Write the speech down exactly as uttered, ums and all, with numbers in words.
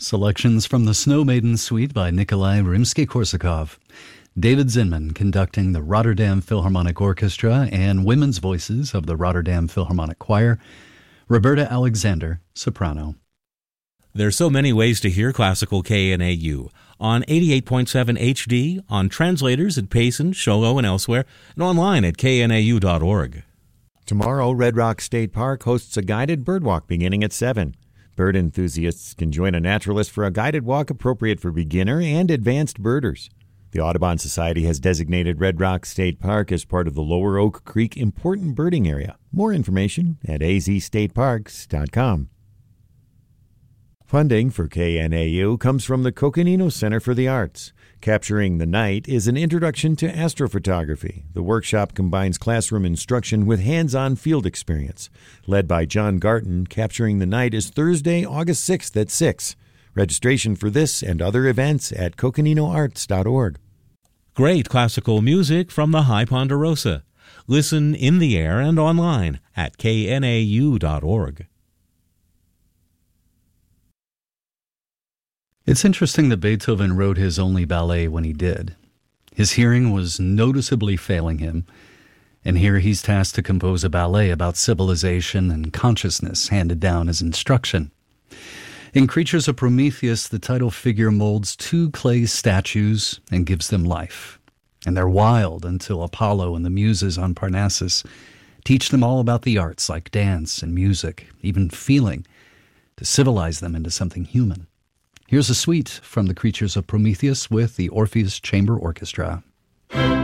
Selections from the Snow Maiden Suite by Nikolai Rimsky-Korsakov. David Zinman conducting the Rotterdam Philharmonic Orchestra and women's voices of the Rotterdam Philharmonic Choir. Roberta Alexander, soprano. There's so many ways to hear classical K N A U. On eighty-eight point seven H D, on translators at Payson, Shogo, and elsewhere, and online at K N A U dot org. Tomorrow, Red Rock State Park hosts a guided birdwalk beginning at seven. Bird enthusiasts can join a naturalist for a guided walk appropriate for beginner and advanced birders. The Audubon Society has designated Red Rock State Park as part of the Lower Oak Creek Important Birding Area. More information at a z state parks dot com. Funding for K N A U comes from the Coconino Center for the Arts. Capturing the Night is an introduction to astrophotography. The workshop combines classroom instruction with hands-on field experience. Led by John Garton, Capturing the Night is Thursday, August sixth at six. Registration for this and other events at coconino arts dot org. Great classical music from the High Ponderosa. Listen in the air and online at K N A U dot org. It's interesting that Beethoven wrote his only ballet when he did. His hearing was noticeably failing him, and here he's tasked to compose a ballet about civilization and consciousness handed down as instruction. In Creatures of Prometheus, the title figure molds two clay statues and gives them life. And they're wild until Apollo and the Muses on Parnassus teach them all about the arts like dance and music, even feeling, to civilize them into something human. Here's a suite from the Creatures of Prometheus with the Orpheus Chamber Orchestra.